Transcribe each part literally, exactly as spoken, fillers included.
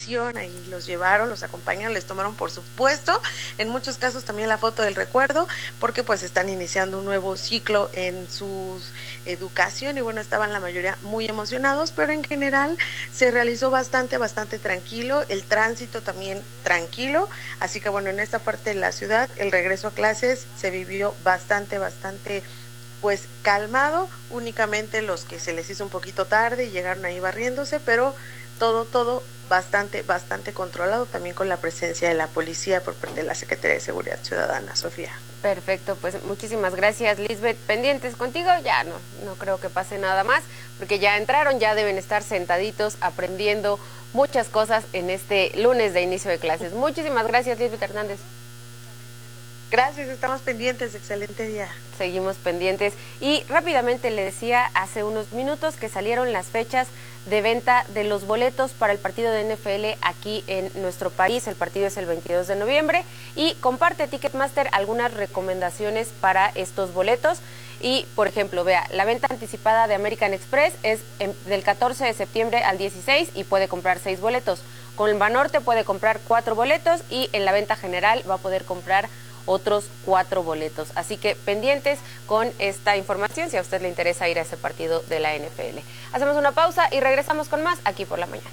delegación, ahí los llevaron, los acompañaron, les tomaron por supuesto, en muchos casos también la foto del recuerdo, porque pues están iniciando un nuevo ciclo en su educación y bueno, estaban la mayoría muy emocionados, pero en general se realizó bastante, bastante tranquilo, el tránsito también tranquilo, así que bueno, en esta parte de la ciudad el regreso a clases se vivió bastante, bastante pues calmado, únicamente los que se les hizo un poquito tarde y llegaron ahí barriéndose, pero todo, todo bastante, bastante controlado, también con la presencia de la policía por parte de la Secretaría de Seguridad Ciudadana, Sofía. Perfecto, pues muchísimas gracias, Lisbeth. Pendientes contigo, ya no, no creo que pase nada más, porque ya entraron, ya deben estar sentaditos aprendiendo muchas cosas en este lunes de inicio de clases. Muchísimas gracias, Lisbeth Hernández. Gracias, estamos pendientes, excelente día. Seguimos pendientes y rápidamente le decía hace unos minutos que salieron las fechas de venta de los boletos para el partido de N F L aquí en nuestro país. El partido es el veintidós de noviembre y comparte Ticketmaster algunas recomendaciones para estos boletos. Y, por ejemplo, vea, la venta anticipada de American Express es en, del catorce de septiembre al dieciséis y puede comprar seis boletos. Con el Banorte puede comprar cuatro boletos y en la venta general va a poder comprar otros cuatro boletos. Así que pendientes con esta información si a usted le interesa ir a ese partido de la N F L. Hacemos una pausa y regresamos con más aquí por la mañana.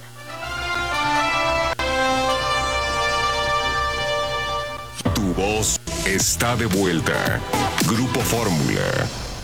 Tu voz está de vuelta. Grupo Fórmula.